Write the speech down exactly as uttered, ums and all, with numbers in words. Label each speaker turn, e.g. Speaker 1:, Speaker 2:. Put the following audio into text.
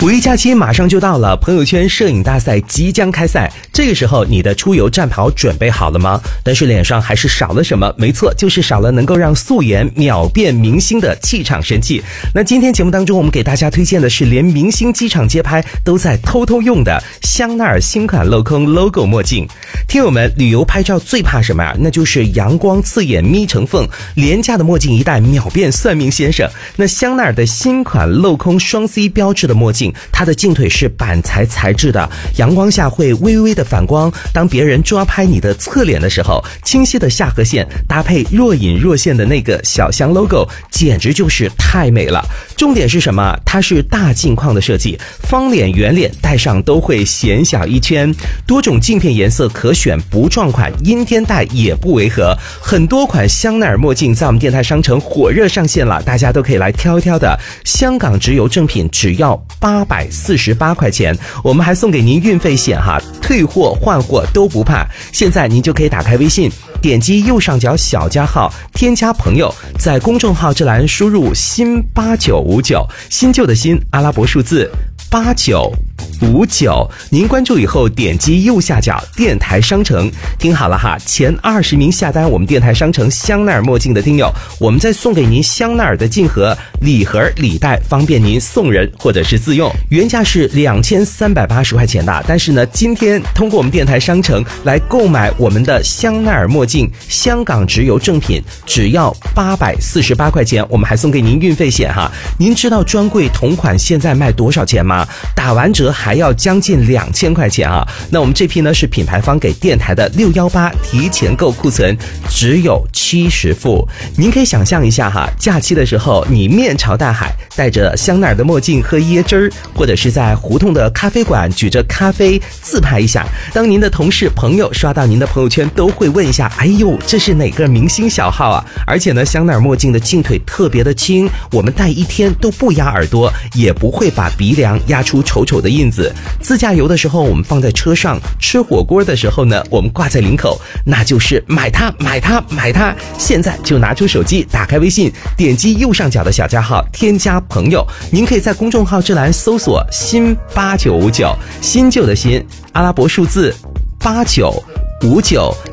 Speaker 1: 五一假期马上就到了，朋友圈摄影大赛即将开赛，这个时候你的出游战袍准备好了吗？但是脸上还是少了什么？没错，就是少了能够让素颜秒变明星的气场神器。那今天节目当中我们给大家推荐的是连明星机场街拍都在偷偷用的香奈儿新款镂空 logo 墨镜。听友们，旅游拍照最怕什么呀？那就是阳光刺眼眯成缝，廉价的墨镜一戴秒变算命先生。那香奈儿的新款镂空双 C 标志的墨镜，它的镜腿是板材材质的，阳光下会微微的反光，当别人抓拍你的侧脸的时候，清晰的下颌线搭配若隐若现的那个小香 logo， 简直就是太美了。重点是什么？它是大镜框的设计，方脸圆脸戴上都会显小一圈，多种镜片颜色可选，不撞款阴天戴也不违和。很多款香奈儿墨镜在我们电台商城火热上线了，大家都可以来挑一挑的，香港直邮正品只要八百四十八块钱，我们还送给您运费险哈，退货换货都不怕。现在您就可以打开微信，点击右上角小加号，添加朋友，在公众号这栏输入新八九五九，新旧的新，阿拉伯数字八九五九，您关注以后点击右下角电台商城，听好了哈，前二十名下单我们电台商城香奈儿墨镜的听友，我们再送给您香奈儿的镜盒、礼盒、礼袋，方便您送人或者是自用。原价是两千三百八十块钱的，但是呢，今天通过我们电台商城来购买我们的香奈儿墨镜，香港直邮正品只要八百四十八块钱，我们还送给您运费险哈。您知道专柜同款现在卖多少钱吗？打完折还要将近两千块钱啊！那我们这批呢是品牌方给电台的六一八提前购库存，只有七十副。您可以想象一下哈，假期的时候你面朝大海，戴着香奈儿的墨镜喝椰汁儿，或者是在胡同的咖啡馆举着咖啡自拍一下。当您的同事朋友刷到您的朋友圈，都会问一下：哎呦，这是哪个明星小号啊？而且呢，香奈儿墨镜的镜腿特别的轻，我们戴一天都不压耳朵，也不会把鼻梁压出丑丑的印子。自驾游的时候我们放在车上，吃火锅的时候呢我们挂在领口，那就是买它买它买它。现在就拿出手机，打开微信，点击右上角的小加号，添加朋友，您可以在公众号这栏搜索新八九五九，新旧的新，阿拉伯数字八九五九，